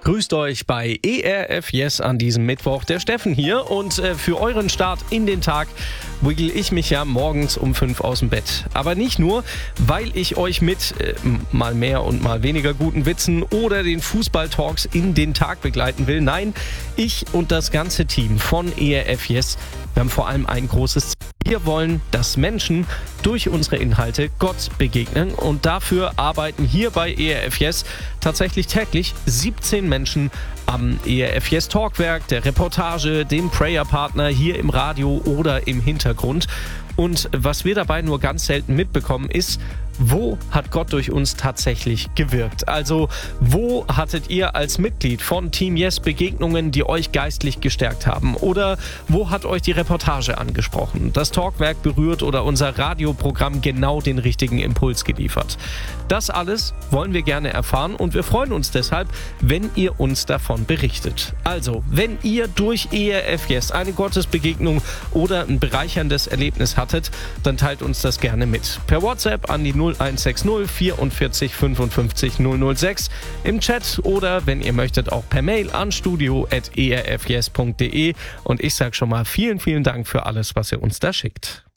Grüßt euch bei ERF Yes an diesem Mittwoch. Der Steffen hier und für euren Start in den Tag wiggle ich mich ja morgens um 5 aus dem Bett. Aber nicht nur, weil ich euch mit mal mehr und mal weniger guten Witzen oder den Fußball-Talks in den Tag begleiten will. Nein, ich und das ganze Team von ERF Yes, wir haben vor allem ein großes Ziel. Wir wollen, dass Menschen durch unsere Inhalte Gott begegnen und dafür arbeiten hier bei ERF Yes tatsächlich täglich 17 Menschen am ERF Yes Talkwerk, der Reportage, dem Prayer-Partner hier im Radio oder im Hintergrund. Und was wir dabei nur ganz selten mitbekommen ist, wo hat Gott durch uns tatsächlich gewirkt? Also, wo hattet ihr als Mitglied von Team Yes Begegnungen, die euch geistlich gestärkt haben? Oder wo hat euch die Reportage angesprochen, das Talkwerk berührt oder unser Radioprogramm genau den richtigen Impuls geliefert? Das alles wollen wir gerne erfahren und wir freuen uns deshalb, wenn ihr uns davon berichtet. Also, wenn ihr durch ERF Yes eine Gottesbegegnung oder ein bereicherndes Erlebnis hattet, dann teilt uns das gerne mit. Per WhatsApp an die 0160 44 55 006 im Chat oder wenn ihr möchtet auch per Mail an studio@erfyes.de und ich sage schon mal vielen, vielen Dank für alles, was ihr uns da schickt.